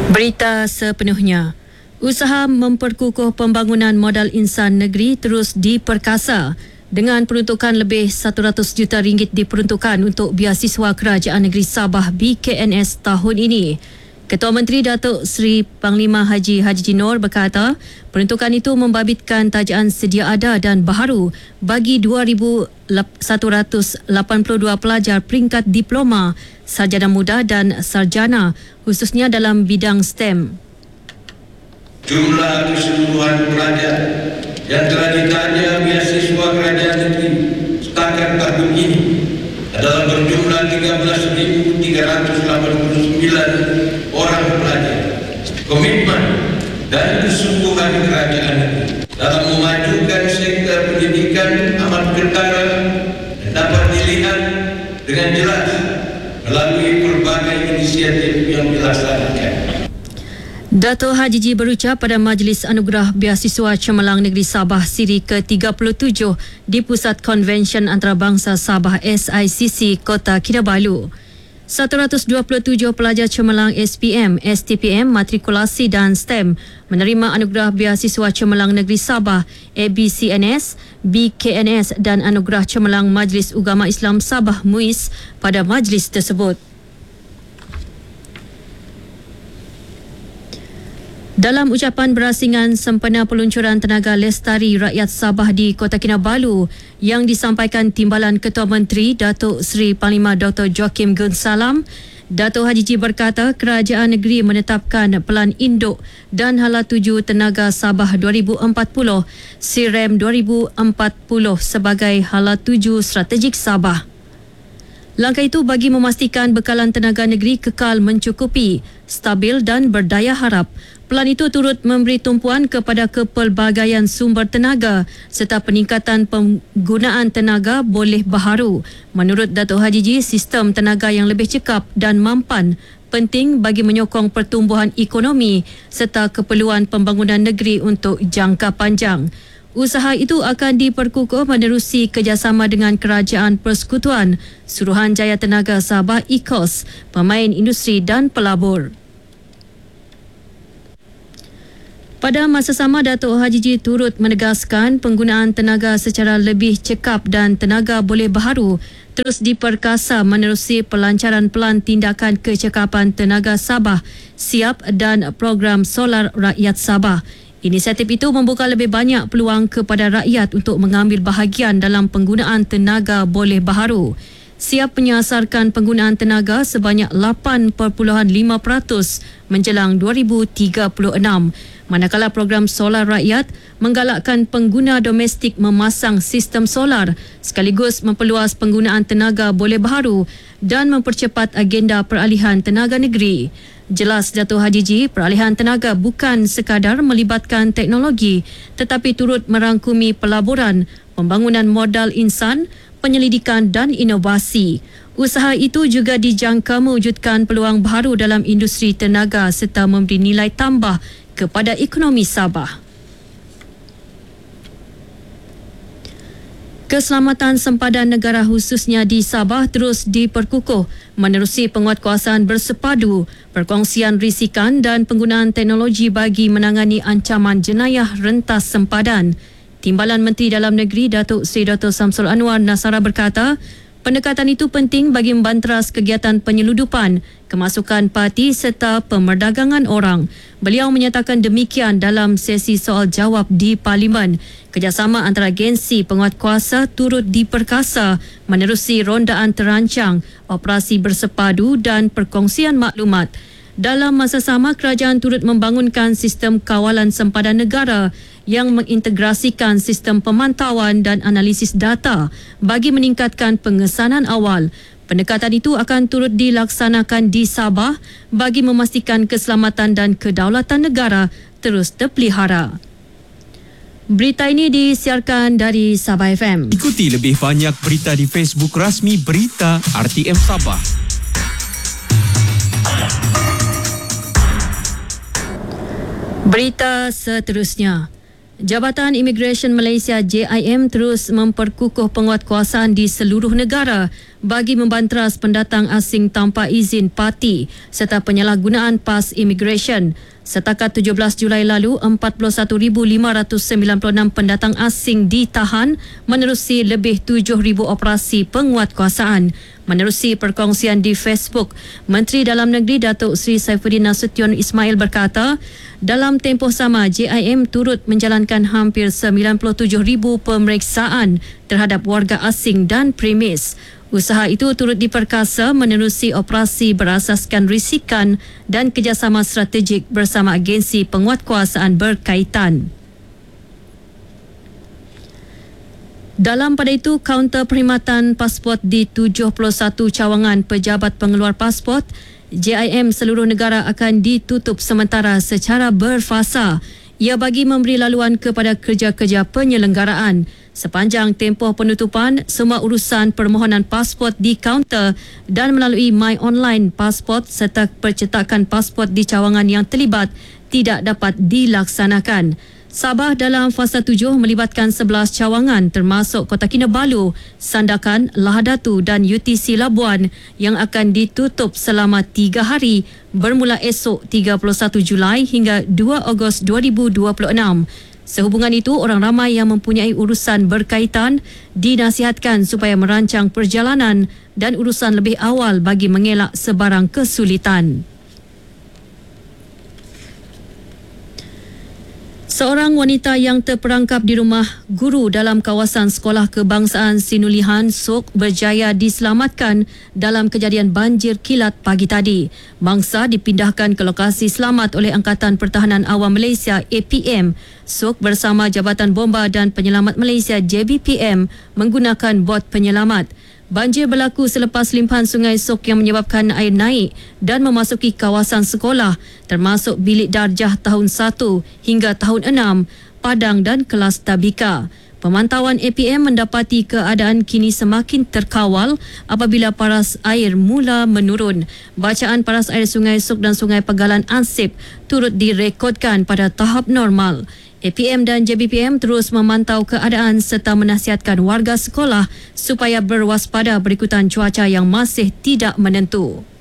Berita sepenuhnya. Usaha memperkukuh pembangunan modal insan negeri terus diperkasa dengan peruntukan lebih 100 juta ringgit diperuntukkan untuk biasiswa Kerajaan Negeri Sabah BKNS tahun ini. Ketua Menteri Datuk Seri Panglima Haji Jinor berkata, peruntukan itu membabitkan tajaan sedia ada dan baharu bagi 2,182 pelajar peringkat diploma, sarjana muda dan sarjana, khususnya dalam bidang STEM. Jumlah keseluruhan pelajar yang telah ditanya beasiswa kerajaan negeri setakat tahun ini adalah berjumlah 13.389 orang pelajar. Komitmen dan kesungguhan kerajaan negeri dalam memajukan sektor pendidikan amat ketara dan dapat dilihat dengan jelas melalui berbagai inisiatif yang dilaksanakan. Dato' Haji Ji berucap pada Majlis Anugerah Beasiswa Cemerlang Negeri Sabah siri ke-37 di Pusat Konvensyen Antarabangsa Sabah SICC Kota Kinabalu. 127 pelajar cemerlang SPM, STPM, matrikulasi dan STEM menerima Anugerah Beasiswa Cemerlang Negeri Sabah ABCNS, BKNS dan Anugerah Cemerlang Majlis Ugama Islam Sabah MUIS pada majlis tersebut. Dalam ucapan berasingan sempena peluncuran tenaga lestari rakyat Sabah di Kota Kinabalu yang disampaikan Timbalan Ketua Menteri Datuk Seri Panglima Dr. Joaquim Gunsalam, Dato' Haji Ji berkata kerajaan negeri menetapkan Pelan Induk dan Hala Tuju Tenaga Sabah 2040, SIREM 2040 sebagai Hala Tuju Strategik Sabah. Langkah itu bagi memastikan bekalan tenaga negeri kekal mencukupi, stabil dan berdaya harap. Pelan itu turut memberi tumpuan kepada kepelbagaian sumber tenaga serta peningkatan penggunaan tenaga boleh baharu. Menurut Dato' Haji Ji, sistem tenaga yang lebih cekap dan mampan penting bagi menyokong pertumbuhan ekonomi serta keperluan pembangunan negeri untuk jangka panjang. Usaha itu akan diperkukuh menerusi kerjasama dengan Kerajaan Persekutuan, Suruhanjaya Tenaga Sabah IKOS, pemain industri dan pelabur. Pada masa sama, Dato' Haji Ji turut menegaskan penggunaan tenaga secara lebih cekap dan tenaga boleh baharu terus diperkasa menerusi pelancaran Pelan Tindakan Kecekapan Tenaga Sabah Siap dan program Solar Rakyat Sabah. Inisiatif itu membuka lebih banyak peluang kepada rakyat untuk mengambil bahagian dalam penggunaan tenaga boleh baharu. Siap menyasarkan penggunaan tenaga sebanyak 8.5% menjelang 2036. Manakala program solar rakyat menggalakkan pengguna domestik memasang sistem solar sekaligus memperluas penggunaan tenaga boleh baharu dan mempercepat agenda peralihan tenaga negeri. Jelas Dato' Haji Ji, peralihan tenaga bukan sekadar melibatkan teknologi tetapi turut merangkumi pelaburan, pembangunan modal insan, penyelidikan dan inovasi. Usaha itu juga dijangka mewujudkan peluang baharu dalam industri tenaga serta memberi nilai tambah kepada ekonomi Sabah. Keselamatan sempadan negara khususnya di Sabah terus diperkukuh menerusi penguatkuasaan bersepadu, perkongsian risikan dan penggunaan teknologi bagi menangani ancaman jenayah rentas sempadan. Timbalan Menteri Dalam Negeri Datuk Seri Dr. Samsul Anwar Nasara berkata, pendekatan itu penting bagi membanteras kegiatan penyeludupan, kemasukan parti serta pemerdagangan orang. Beliau menyatakan demikian dalam sesi soal jawab di Parlimen. Kerjasama antara agensi penguatkuasa turut diperkasa menerusi rondaan terancang, operasi bersepadu dan perkongsian maklumat. Dalam masa sama, kerajaan turut membangunkan sistem kawalan sempadan negara yang mengintegrasikan sistem pemantauan dan analisis data bagi meningkatkan pengesanan awal. Pendekatan itu akan turut dilaksanakan di Sabah bagi memastikan keselamatan dan kedaulatan negara terus terpelihara. Berita ini disiarkan dari Sabah FM. Ikuti lebih banyak berita di Facebook rasmi Berita RTM Sabah. Berita seterusnya. Jabatan Imigresen Malaysia JIM terus memperkukuh penguatkuasaan di seluruh negara bagi membanteras pendatang asing tanpa izin parti serta penyalahgunaan pas imigresen. Setakat 17 Julai lalu, 41,596 pendatang asing ditahan menerusi lebih 7,000 operasi penguatkuasaan. Menerusi perkongsian di Facebook, Menteri Dalam Negeri Datuk Seri Saifuddin Nasution Ismail berkata, dalam tempoh sama, JIM turut menjalankan hampir 97,000 pemeriksaan terhadap warga asing dan premis. Usaha itu turut diperkasa menerusi operasi berasaskan risikan dan kerjasama strategik bersama agensi penguatkuasaan berkaitan. Dalam pada itu, kaunter perkhidmatan pasport di 71 cawangan pejabat pengeluar pasport JIM seluruh negara akan ditutup sementara secara berfasa. Ia bagi memberi laluan kepada kerja-kerja penyelenggaraan. Sepanjang tempoh penutupan, semua urusan permohonan pasport di kaunter dan melalui My Online Pasport serta percetakan pasport di cawangan yang terlibat tidak dapat dilaksanakan. Sabah dalam fasa 7 melibatkan 11 cawangan termasuk Kota Kinabalu, Sandakan, Lahadatu dan UTC Labuan yang akan ditutup selama 3 hari bermula esok 31 Julai hingga 2 Ogos 2026. Sehubungan itu, orang ramai yang mempunyai urusan berkaitan dinasihatkan supaya merancang perjalanan dan urusan lebih awal bagi mengelak sebarang kesulitan. Seorang wanita yang terperangkap di rumah guru dalam kawasan Sekolah Kebangsaan Sinulihan, Sok, berjaya diselamatkan dalam kejadian banjir kilat pagi tadi. Mangsa dipindahkan ke lokasi selamat oleh Angkatan Pertahanan Awam Malaysia APM. Sok bersama Jabatan Bomba dan Penyelamat Malaysia JBPM menggunakan bot penyelamat. Banjir berlaku selepas limpahan Sungai Sok yang menyebabkan air naik dan memasuki kawasan sekolah termasuk bilik darjah tahun 1 hingga tahun 6, Padang dan kelas tabika. Pemantauan APM mendapati keadaan kini semakin terkawal apabila paras air mula menurun. Bacaan paras air Sungai Sok dan Sungai Pegalan Ansip turut direkodkan pada tahap normal. APM dan JBPM terus memantau keadaan serta menasihatkan warga sekolah supaya berwaspada berikutan cuaca yang masih tidak menentu.